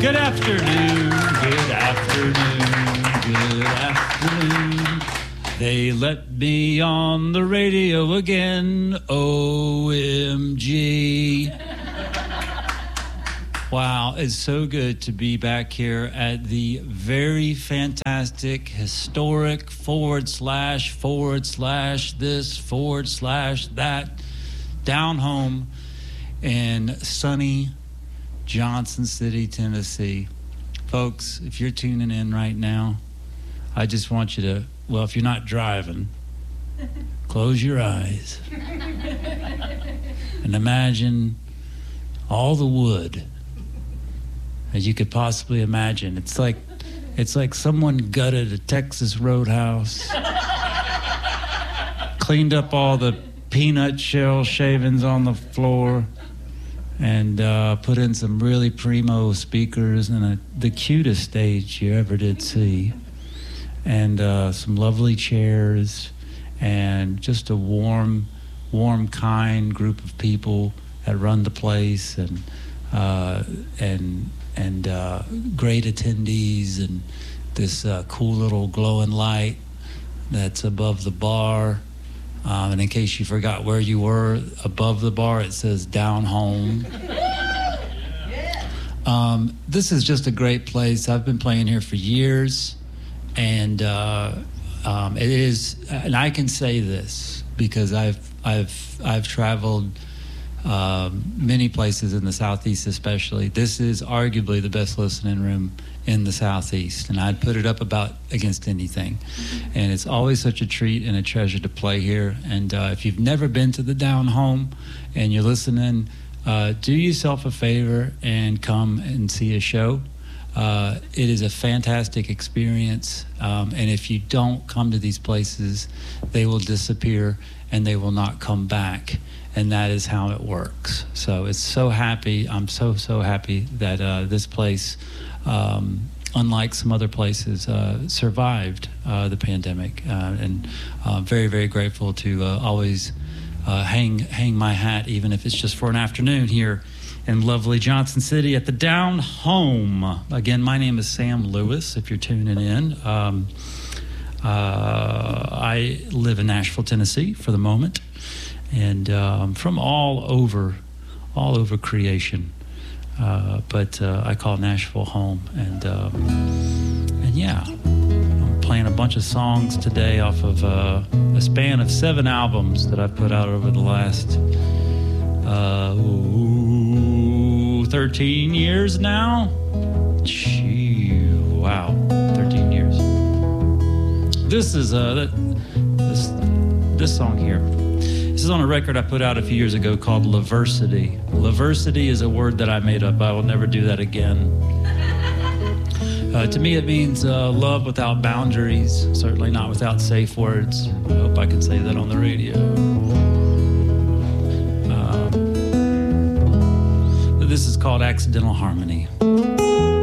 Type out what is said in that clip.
Good afternoon, good afternoon, good afternoon. They let me on the radio again, OMG. Wow, it's so good to be back here at the very fantastic, historic / / this / that down home in sunny Johnson City, Tennessee. Folks, if you're tuning in right now, I just want you to, well, if you're not driving, close your eyes and imagine all the wood as you could possibly imagine. It's like someone gutted a Texas roadhouse, cleaned up all the peanut shell shavings on the floor, and put in some really primo speakers and the cutest stage you ever did see, and some lovely chairs, and just a warm, kind group of people that run the place, and great attendees, and this cool little glowing light that's above the bar. And in case you forgot where you were, above the bar it says down home. This is just a great place. I've been playing here for years, and it is, and I can say this because I've traveled many places in the Southeast, especially. This is arguably the best listening room in the Southeast, and I'd put it up against anything. And it's always such a treat and a treasure to play here. And if you've never been to the Down Home and you're listening, do yourself a favor and come and see a show. It is a fantastic experience, and if you don't come to these places, they will disappear and they will not come back. And that is how it works. So I'm so happy that this place, unlike some other places, survived the pandemic. And I'm very, very grateful to always hang my hat, even if it's just for an afternoon here in lovely Johnson City at the Down Home. Again, my name is Sam Lewis, if you're tuning in. I live in Nashville, Tennessee for the moment. And from all over creation, but I call Nashville home. And yeah, I'm playing a bunch of songs today off of a span of 7 albums that I've put out over the last 13 years now. Wow, 13 years. This is this song here. This is on a record I put out a few years ago called Laversity. Laversity is a word that I made up. I will never do that again. To me, it means love without boundaries, certainly not without safe words. I hope I can say that on the radio. This is called Accidental Harmony.